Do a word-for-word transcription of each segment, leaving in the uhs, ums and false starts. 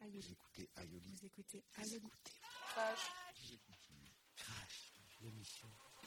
Vous écoutez Aïoli. Vous écoutez Aïoli. Crash. Crash, l'émission.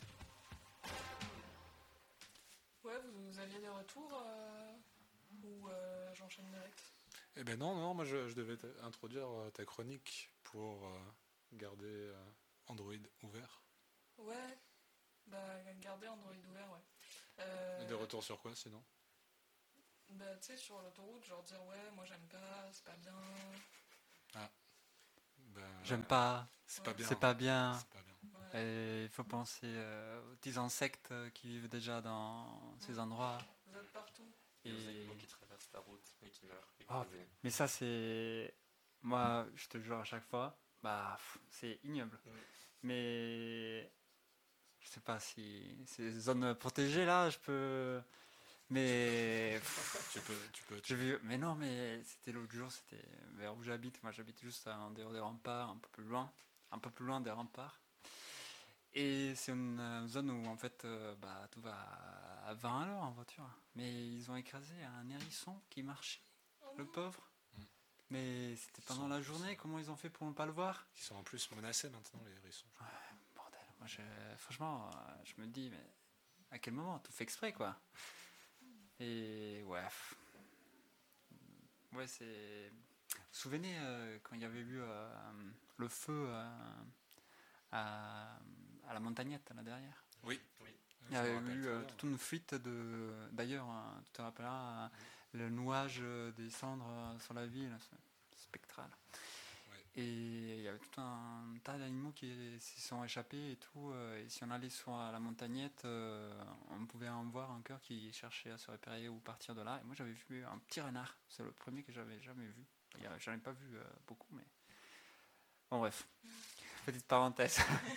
Ouais, vous, vous aviez des retours euh, ou euh, j'enchaîne direct? Eh ben non, non, moi je, je devais introduire euh, ta chronique pour euh, garder euh, Android ouvert. Ouais, bah garder Android ouvert, ouais. Euh, Des retours sur quoi sinon? Bah tu sais, sur l'autoroute, genre dire ouais, moi j'aime pas, c'est pas bien. Ah. Ben, J'aime pas, c'est pas bien. c'est pas bien. C'est pas bien. Ouais. Et il faut penser euh, aux petits insectes euh, qui vivent déjà dans ces endroits. Vous êtes partout. Et Et... aux animaux qui traversent la route et qui meurent. Oh, écrasés. mais ça, c'est. Moi, je te jure à chaque fois, bah, pff, c'est ignoble. Mm. Mais. Je sais pas si. Ces zones protégées là, je peux. Mais. Tu peux, tu peux. J'ai vu, mais non, mais c'était l'autre jour, c'était vers où j'habite. Moi, j'habite juste en dehors des remparts, un peu plus loin, un peu plus loin des remparts. Et c'est une euh, zone où en fait, euh, bah, tout va à vingt à l'heure en voiture. Mais ils ont écrasé un hérisson qui marchait, le pauvre. Mm. Mais c'était pendant la journée. Comment ils ont fait pour ne pas le voir? Ils sont en plus menacés maintenant, les hérissons. Ouais, bordel. Moi, je, franchement, euh, je me dis, mais à quel moment? Tout fait exprès, quoi. Et ouais. pff. Ouais, c'est. Vous vous souvenez euh, quand il y avait eu euh, le feu euh, à, à la montagnette là derrière? Oui. Oui. Il y avait eu euh, toute une fuite de. D'ailleurs, hein, tu te rappelleras, euh, le nuage euh, des cendres euh, sur la ville, c'est spectral. Ouais. Et il y avait tout un tas d'animaux qui s'y sont échappés et tout. euh, Et si on allait sur la montagnette, euh, on pouvait en voir un cœur qui cherchait à se repérer ou partir de là. Et moi, j'avais vu un petit renard. C'est le premier que j'avais jamais vu. Il y a- J'en ai pas vu euh, beaucoup, mais. Bon, bref. Petite parenthèse.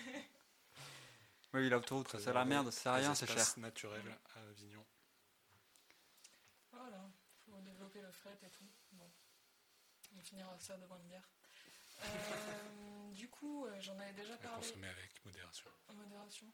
Oui, l'autoroute, c'est la merde, c'est rien, c'est cher. Espace naturel à Avignon. Voilà, faut développer le fret et tout. Bon, on finira ça devant une bière. Euh, du coup, euh, j'en avais déjà À parlé. consommer avec modération. En modération.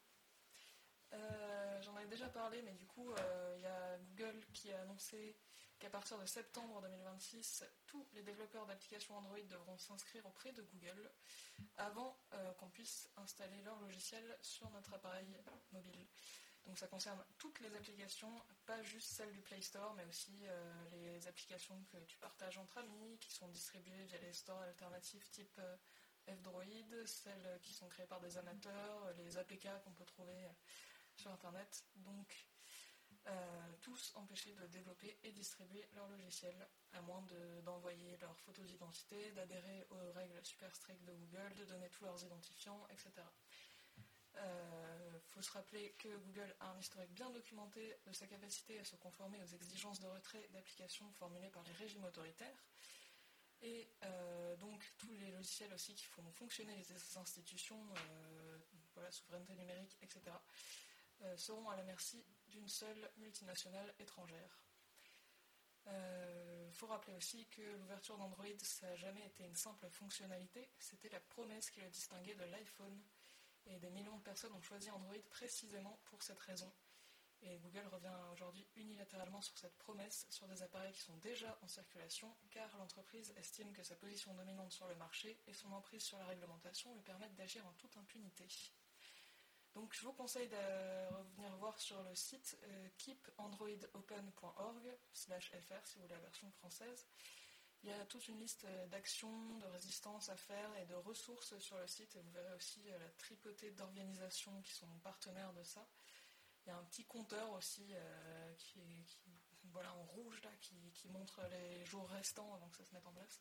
Euh, j'en avais déjà parlé, mais du coup, il euh, y a Google qui a annoncé qu'à partir de septembre deux mille vingt-six, tous les développeurs d'applications Android devront s'inscrire auprès de Google avant euh, qu'on puisse installer leur logiciel sur notre appareil mobile. Donc ça concerne toutes les applications, pas juste celles du Play Store, mais aussi euh, les applications que tu partages entre amis, qui sont distribuées via les stores alternatifs type euh, F-Droid, celles qui sont créées par des amateurs, les A P K qu'on peut trouver sur Internet. Donc euh, tous empêchés de développer et distribuer leur logiciel, à moins de, d'envoyer leurs photos d'identité, d'adhérer aux règles super strictes de Google, de donner tous leurs identifiants, et cetera. Il euh, faut se rappeler que Google a un historique bien documenté de sa capacité à se conformer aux exigences de retrait d'applications formulées par les régimes autoritaires. Et euh, donc tous les logiciels aussi qui font fonctionner les institutions, euh, voilà, souveraineté numérique, et cetera, euh, seront à la merci d'une seule multinationale étrangère. Il euh, faut rappeler aussi que l'ouverture d'Android, ça n'a jamais été une simple fonctionnalité, c'était la promesse qui le distinguait de l'iPhone. Et des millions de personnes ont choisi Android précisément pour cette raison. Et Google revient aujourd'hui unilatéralement sur cette promesse sur des appareils qui sont déjà en circulation, car l'entreprise estime que sa position dominante sur le marché et son emprise sur la réglementation lui permettent d'agir en toute impunité. Donc je vous conseille de revenir voir sur le site euh, keep android open point org slash f r si vous voulez la version française. Il y a toute une liste d'actions, de résistance à faire et de ressources sur le site. Et vous verrez aussi la tripotée d'organisations qui sont partenaires de ça. Il y a un petit compteur aussi euh, qui est qui, voilà, en rouge là, qui, qui montre les jours restants avant que ça se mette en place.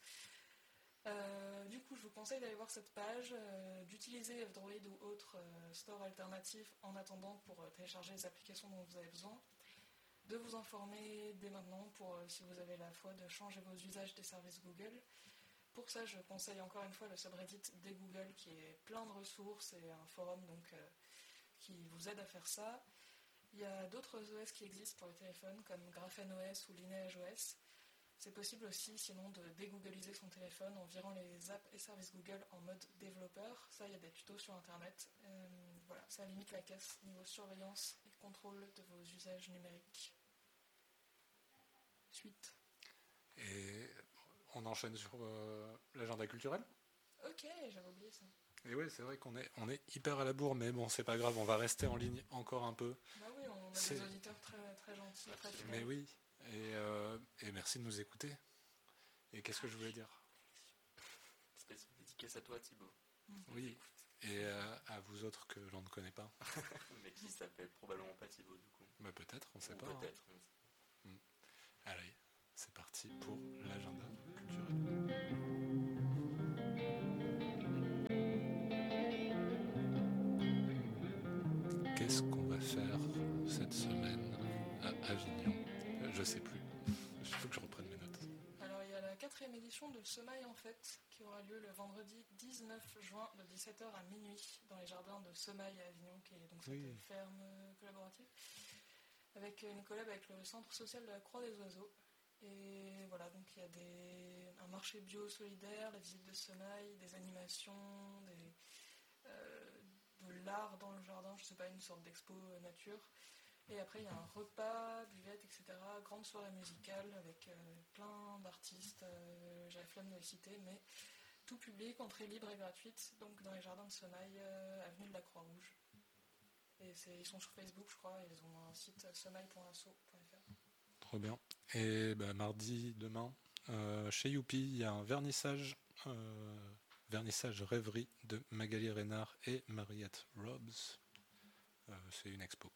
Euh, du coup, je vous conseille d'aller voir cette page, euh, d'utiliser F-Droid ou autre euh, store alternatif en attendant pour euh, télécharger les applications dont vous avez besoin. De vous informer dès maintenant pour, euh, si vous avez la foi, de changer vos usages des services Google. Pour ça, je conseille encore une fois le subreddit des Google qui est plein de ressources et un forum donc, euh, qui vous aide à faire ça. Il y a d'autres O S qui existent pour le téléphone comme GrapheneOS ou LineageOS. C'est possible aussi sinon de dégoogliser son téléphone en virant les apps et services Google en mode développeur. Ça, il y a des tutos sur Internet. Euh, voilà, ça limite la casse niveau surveillance et contrôle de vos usages numériques. Suite. Et on enchaîne sur euh, l'agenda culturel. Ok, j'avais oublié ça. Et ouais, c'est vrai qu'on est, on est hyper à la bourre, mais bon, c'est pas grave, on va rester en ligne encore un peu. Bah oui, on a C'est- des auditeurs très, très gentils, très fidèles. Mais oui, et, euh, et merci de nous écouter. Et qu'est-ce que je voulais dire? Spécial dédicace à toi, Thibaut. Oui, et euh, à vous autres que l'on ne connaît pas. Mais qui s'appelle probablement pas Thibaut, du coup. Bah, peut-être, on sait Ou pas. hein. peut-être. on sait Allez, c'est parti pour l'agenda culturel. Qu'est-ce qu'on va faire cette semaine à Avignon? Euh, Je sais plus. Il faut que je reprenne mes notes. Alors, il y a la quatrième édition de Semaille en Fête qui aura lieu le vendredi dix-neuf juin de dix-sept heures à minuit dans les jardins de Semaille à Avignon, qui est donc cette Oui. ferme euh, collaborative, avec une collab avec le centre social de la Croix des Oiseaux. Et voilà, donc il y a des, un marché bio solidaire, la visite de Semaille, des animations, des, euh, de l'art dans le jardin, je sais pas, une sorte d'expo euh, nature. Et après, il y a un repas, buvette, et cetera. Grande soirée musicale avec euh, plein d'artistes. Euh, J'avais flemme de les citer, mais tout public, entrée libre et gratuite, donc dans les jardins de Semaille, euh, avenue de la Croix-Rouge. Et c'est- ils sont sur Facebook, je crois, et ils ont un site semaille point asso point f r. Trop bien. Et bah, mardi, demain, euh, chez Youpi, il y a un vernissage, euh, vernissage rêverie de Magali Reynard et Mariette Robs. Euh, c'est une expo.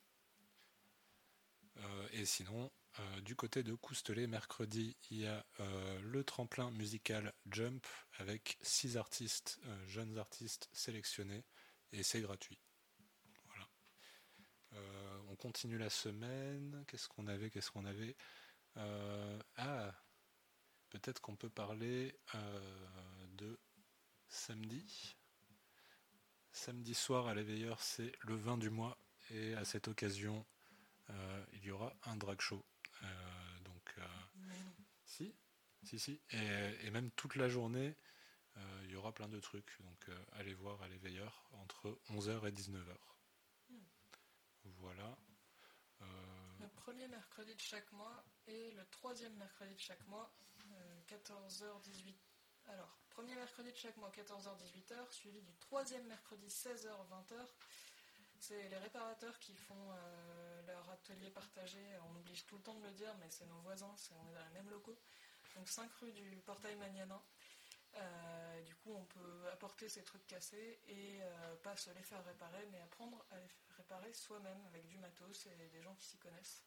Euh, et sinon, euh, du côté de Coustelet, mercredi, il y a euh, le tremplin musical Jump avec six artistes, euh, jeunes artistes sélectionnés, et c'est gratuit. Voilà. Euh, on continue la semaine. Qu'est-ce qu'on avait Qu'est-ce qu'on avait Euh, Ah, peut-être qu'on peut parler euh, de samedi. Samedi soir à l'éveilleur, c'est le vingt du mois, et à cette occasion, euh, il y aura un drag show. Euh, donc, euh, Mais non. si, si, si, et, et même toute la journée, euh, il y aura plein de trucs. Donc, euh, allez voir à l'éveilleur entre onze heures et dix-neuf heures. Hmm. Voilà. Euh, Le premier mercredi de chaque mois et le troisième mercredi de chaque mois, euh, quatorze heures dix-huit. Alors, premier mercredi de chaque mois, quatorze heures dix-huit heures, suivi du troisième mercredi, seize heures vingt heures. C'est les réparateurs qui font euh, leur atelier partagé. On oblige tout le temps de le dire, mais c'est nos voisins, c'est, on est dans les mêmes locaux. Donc cinq rue du Portail Magnanin. Euh, du coup, on peut apporter ces trucs cassés et euh, pas se les faire réparer, mais apprendre à les réparer soi-même avec du matos et des gens qui s'y connaissent.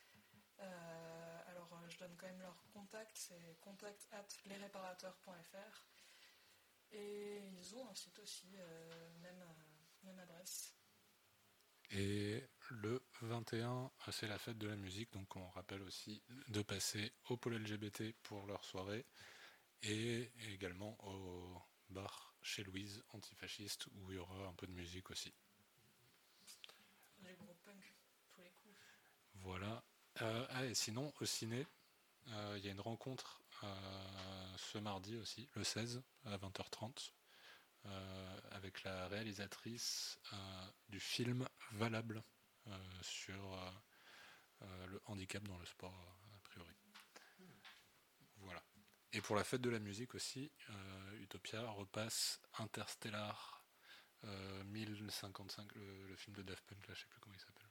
Euh, alors, euh, je donne quand même leur contact, c'est contact at lesréparateurs point f r. Et ils ont un site aussi, euh, même, euh, même adresse. Et le vingt et un, c'est la fête de la musique, donc on rappelle aussi de passer au pôle L G B T pour leur soirée, et également au bar chez Louise, antifasciste, où il y aura un peu de musique aussi. Les groupes punk, tous les coups. Voilà. Euh, ah, et sinon, au ciné, euh, il y a une rencontre euh, ce mardi aussi, le seize, à vingt heures trente, euh, avec la réalisatrice euh, du film Valable euh, sur euh, euh, le handicap dans le sport, a priori. Voilà. Et pour la fête de la musique aussi, euh, Utopia repasse Interstellar euh, mille cinquante-cinq, le, le film de Daft Punk, là, je sais plus comment il s'appelle.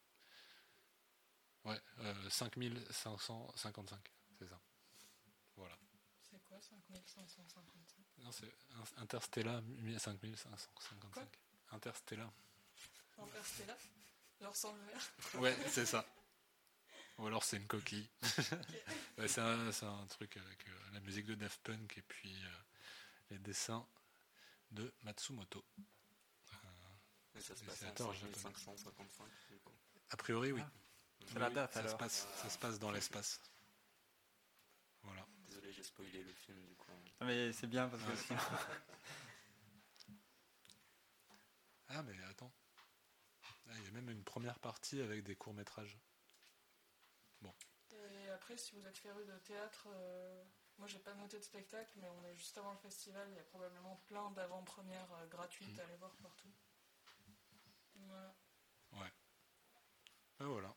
Ouais, euh, cinq mille cinq cent cinquante-cinq, c'est ça. Voilà. C'est quoi cinq mille cinq cent cinquante-cinq? Non, c'est Interstellar cinq mille cinq cent cinquante-cinq. Quoi Interstellar. Interstellar, genre sans le verre. Ouais, c'est ça. Ou alors c'est une coquille. Ouais, c'est, un, c'est un truc avec euh, la musique de Daft Punk et puis euh, les dessins de Matsumoto. Et ça se passe Dessinateur en japonais. cinq mille cinq cent cinquante-cinq, du coup. A priori, oui. Ah, c'est la date, ça se alors. passe, ça se passe dans l'espace. Voilà. Désolé, j'ai spoilé le film, du coup. Mais c'est bien parce que Ouais. sinon- Ah, mais attends. Ah, il y a même une première partie avec des courts-métrages. Et après, si vous êtes féru de théâtre, euh, moi j'ai pas noté de spectacle, mais on est juste avant le festival, il y a probablement plein d'avant-premières euh, gratuites Mm. à aller voir partout. Voilà. Ouais. Ben voilà.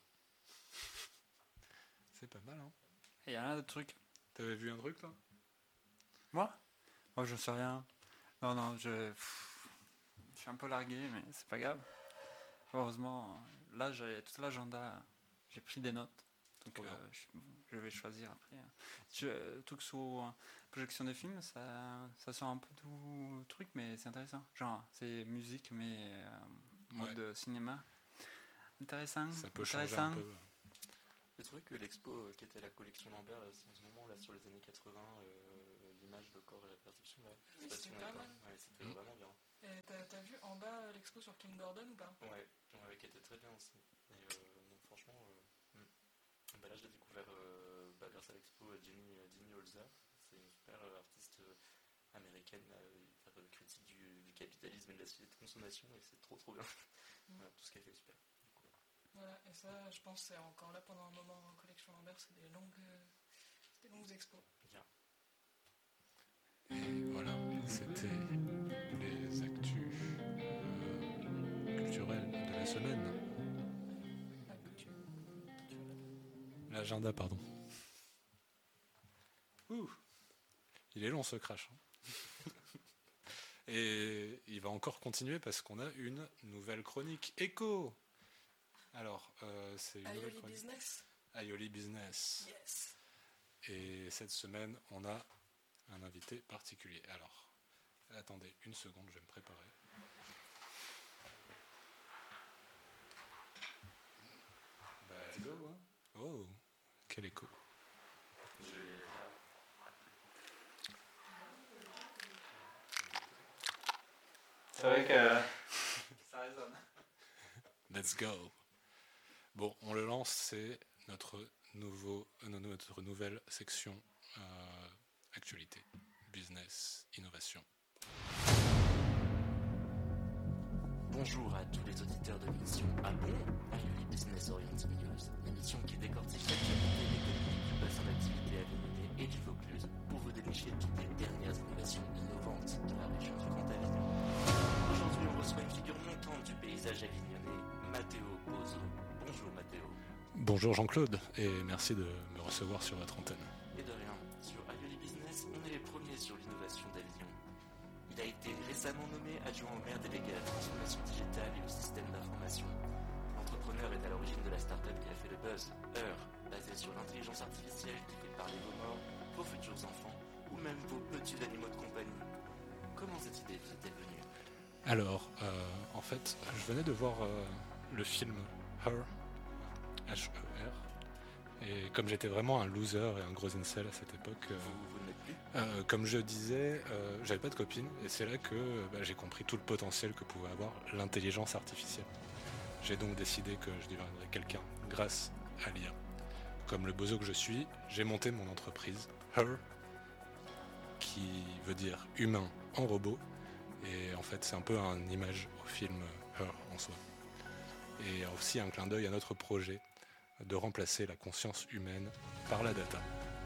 C'est pas mal, hein. Il y a un autre truc. T'avais vu un truc, toi? Moi Moi, je sais rien. Non, non, je... pff, je suis un peu largué, mais c'est pas grave. Heureusement, là, j'ai tout l'agenda. J'ai pris des notes. Donc, Trop bien. euh, je, je vais choisir après. Je, tout que sur projection de films, ça, ça sort un peu tout truc, mais c'est intéressant. Genre, c'est musique, mais euh, mode Ouais. cinéma. Intéressant. Ça peut changer intéressant. un peu. J'ai trouvé que l'expo euh, qui était la collection Lambert, là, en ce moment, là, sur les années quatre-vingts, euh, l'image, le corps et la perception, là, je sais Oui, pas si c'était on est pas d'accord. mal. Ouais, c'était Mm. vraiment bien. Et t'as, t'as vu en bas euh, l'expo sur Kim Gordon ou pas? Ouais, ouais, qui était très bien aussi. Et euh, donc franchement, euh, hmm. Bah là je l'ai découvert euh, bah, grâce à l'expo euh, Jenny, euh, Jenny Holzer. C'est une super euh, artiste euh, américaine, euh, faire, euh, critique du, du capitalisme et de la société de consommation, et c'est trop trop bien. Mm. Voilà, tout ce qu'elle fait est super. Du coup, Voilà, et ça, je pense, c'est encore là pendant un moment en collection Lambert, c'est des longues, euh, des longues expos. bien. Et voilà, c'était les actus euh, culturelles de la semaine. La couture. L'agenda, pardon. Ouh, il est long ce crash. hein. Et il va encore continuer parce qu'on a une nouvelle chronique écho. Alors, euh, c'est une nouvelle Aioli chronique. Business. Aioli Business. Yes. Et cette semaine, on a un invité particulier. Alors, attendez une seconde, je vais me préparer. Bah, let's go, hein. Oh, quel écho. C'est vrai que ça résonne. Let's go. Bon, on le lance, c'est notre, nouveau, euh, notre nouvelle section euh, actualité, business, innovation. Bonjour à tous les auditeurs de l'émission Ah bon Aioli Business Oriented News, l'émission qui décortique l'actualité économique du bassin d'activité avignonnais et du Vaucluse pour vous dénicher toutes les dernières innovations innovantes de la région du Grand Avignon. Aujourd'hui, on reçoit une figure montante du paysage avignonnais, Matteo Pozzo. Bonjour Matteo. Bonjour Jean-Claude, et merci de me recevoir sur votre antenne. Et de rien, sur Aioli Business, on est les premiers sur l'innovation d'Avignon. Il a été récemment nommé adjoint au maire délégué à la transformation digitale et au système d'information. L'entrepreneur est à l'origine de la start-up qui a fait le buzz, Heur, basée sur l'intelligence artificielle qui fait parler vos morts, vos futurs enfants, ou même vos petits animaux de compagnie. Comment cette idée vous est-elle venue? Alors, euh, en fait, je venais de voir euh, le film Her, H E R, et comme j'étais vraiment un loser et un gros incel à cette époque, euh, Vous, vous ne l'êtes plus? euh, comme je disais, euh, j'avais pas de copine, et c'est là que euh, bah, j'ai compris tout le potentiel que pouvait avoir l'intelligence artificielle. J'ai donc décidé que je deviendrais quelqu'un grâce à l'I A. Comme le bozo que je suis, j'ai monté mon entreprise, Her, qui veut dire humain en robot, et en fait c'est un peu un image au film Her en soi. Et aussi un clin d'œil à notre projet de remplacer la conscience humaine par la data.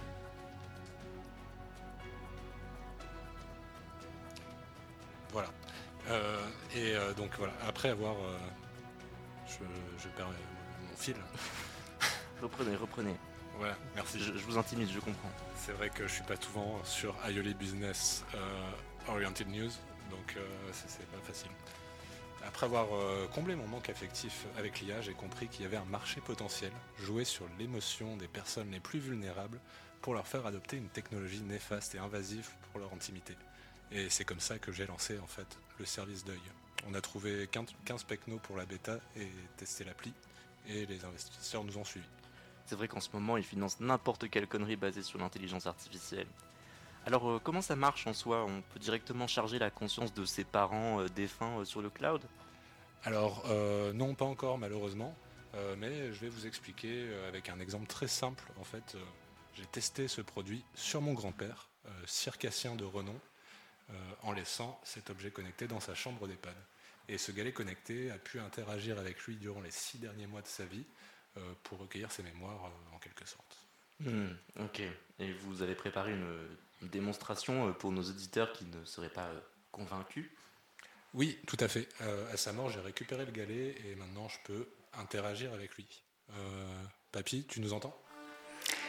Voilà. Euh, et euh, donc voilà, après avoir... euh, je, je perds euh, mon fil. Reprenez, reprenez. Voilà, merci. Je, je vous intimide, je comprends. C'est vrai que je suis pas souvent sur Aioli Business euh, Oriented News, donc euh, c'est, c'est pas facile. Après avoir euh, comblé mon manque affectif avec l'I A, j'ai compris qu'il y avait un marché potentiel, jouer sur l'émotion des personnes les plus vulnérables pour leur faire adopter une technologie néfaste et invasive pour leur intimité. Et c'est comme ça que j'ai lancé en fait le service d'œil. On a trouvé quinze pecnos pour la bêta et testé l'appli, et les investisseurs nous ont suivis. C'est vrai qu'en ce moment, ils financent n'importe quelle connerie basée sur l'intelligence artificielle. Alors, euh, comment ça marche en soi? On peut directement charger la conscience de ses parents euh, défunts euh, sur le cloud? Alors, euh, non, pas encore malheureusement, euh, mais je vais vous expliquer euh, avec un exemple très simple. En fait, euh, j'ai testé ce produit sur mon grand-père, euh, circassien de renom, euh, en laissant cet objet connecté dans sa chambre d'EHPAD. Et ce galet connecté a pu interagir avec lui durant les six derniers mois de sa vie euh, pour recueillir ses mémoires euh, en quelque sorte. Hmm, ok. Et vous avez préparé une, une démonstration euh, pour nos auditeurs qui ne seraient pas euh, convaincus? Oui, tout à fait. Euh, à sa mort, j'ai récupéré le galet et maintenant je peux interagir avec lui. Euh, papy, tu nous entends?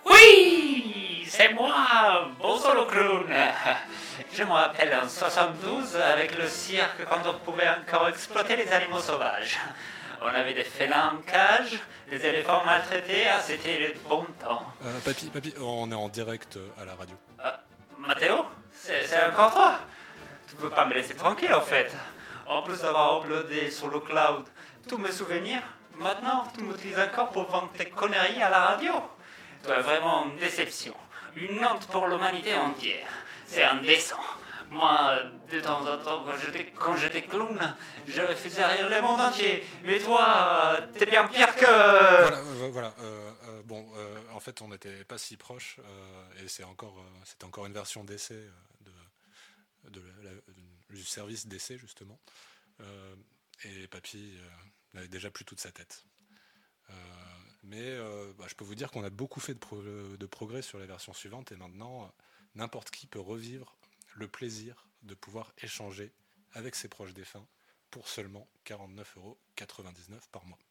Oui, c'est moi, Bozo le clown. Je me rappelle en soixante-douze avec le cirque quand on pouvait encore exploiter les animaux sauvages. On avait des félins en cage, des éléphants maltraités, ah, c'était le bon temps. Euh, papy, papy, on est en direct euh, à la radio. Euh, Mathéo, c'est, c'est encore toi. Tu peux pas me laisser tranquille en fait. En plus d'avoir uploadé sur le cloud tous mes souvenirs, maintenant tu m'utilises encore pour vendre tes conneries à la radio. Toi, vraiment une déception. Une honte pour l'humanité entière. C'est indécent. Moi, de temps en temps, quand j'étais, quand j'étais clown, je faisais rire le monde entier. Mais toi, t'es bien pire que... Voilà, euh, voilà. euh, euh, bon, euh, en fait, on n'était pas si proches, euh, et c'est encore, euh, c'était encore une version d'essai euh, de, de la- la- du service d'essai justement. Euh, et Papy euh, n'avait déjà plus toute sa tête. Euh, mais euh, bah, je peux vous dire qu'on a beaucoup fait de, pro- de progrès sur la version suivante, et maintenant, euh, n'importe qui peut revivre le plaisir de pouvoir échanger avec ses proches défunts pour seulement quarante-neuf euros quatre-vingt-dix-neuf par mois.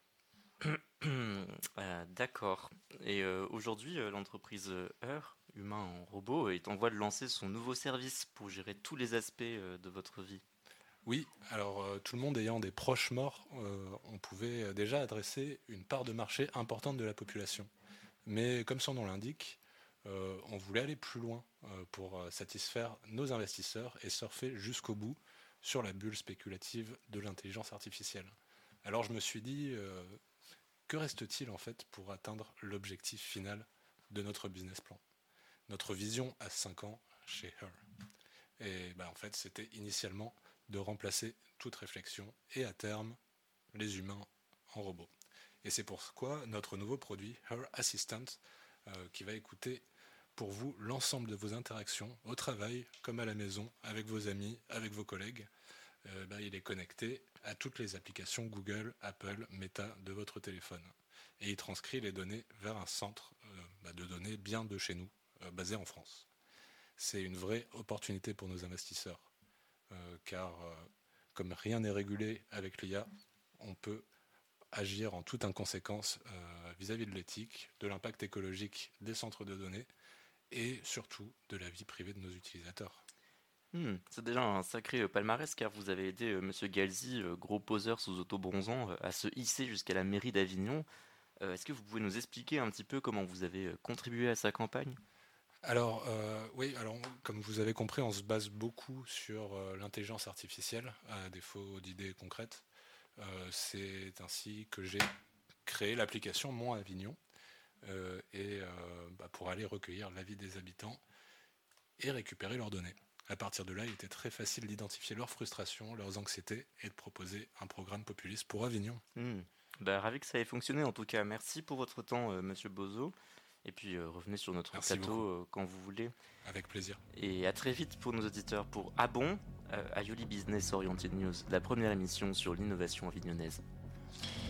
Euh, D'accord. Et euh, aujourd'hui, euh, l'entreprise euh, Heur, Humain en robot, est en voie de lancer son nouveau service pour gérer tous les aspects euh, de votre vie. Oui, alors euh, tout le monde ayant des proches morts, euh, on pouvait euh, déjà adresser une part de marché importante de la population. Mais comme son nom l'indique, euh, on voulait aller plus loin euh, pour euh, satisfaire nos investisseurs et surfer jusqu'au bout sur la bulle spéculative de l'intelligence artificielle. Alors je me suis dit, euh, que reste-t-il en fait pour atteindre l'objectif final de notre business plan? Notre vision à cinq ans chez Her. Et bah, en fait, c'était initialement de remplacer toute réflexion et à terme les humains en robots. Et c'est pourquoi notre nouveau produit, Her Assistant, euh, qui va écouter pour vous l'ensemble de vos interactions au travail comme à la maison, avec vos amis, avec vos collègues, euh, bah, il est connecté à toutes les applications Google, Apple, Meta de votre téléphone. Et il transcrit les données vers un centre euh, bah, de données bien de chez nous, euh, basé en France. C'est une vraie opportunité pour nos investisseurs, euh, car euh, comme rien n'est régulé avec l'I A, on peut agir en toute inconséquence euh, vis-à-vis de l'éthique, de l'impact écologique des centres de données et surtout de la vie privée de nos utilisateurs. Hmm, c'est déjà un sacré euh, palmarès car vous avez aidé euh, Monsieur Galzi, euh, gros poseur sous autobronzant, euh, à se hisser jusqu'à la mairie d'Avignon. Euh, est-ce que vous pouvez nous expliquer un petit peu comment vous avez euh, contribué à sa campagne? Alors, euh, oui, alors, comme vous avez compris, on se base beaucoup sur euh, l'intelligence artificielle, à défaut d'idées concrètes. Euh, c'est ainsi que j'ai créé l'application Mon Avignon, euh, et, euh, bah, pour aller recueillir l'avis des habitants et récupérer leurs données. À partir de là, il était très facile d'identifier leurs frustrations, leurs anxiétés et de proposer un programme populiste pour Avignon. Hmm. Bah, ravi que ça ait fonctionné en tout cas. Merci pour votre temps, euh, Monsieur Bozo. Et puis euh, revenez sur notre Merci plateau beaucoup. euh, quand vous voulez. Avec plaisir. Et à très vite pour nos auditeurs pour Ah bon, euh, Ayoli Business Oriented News, la première émission sur l'innovation avignonnaise.